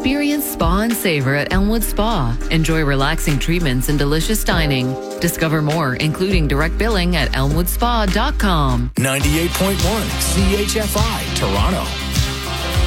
Experience spa and savor at Elmwood Spa. Enjoy relaxing treatments and delicious dining. Discover more, including direct billing at elmwoodspa.com. 98.1 CHFI, Toronto.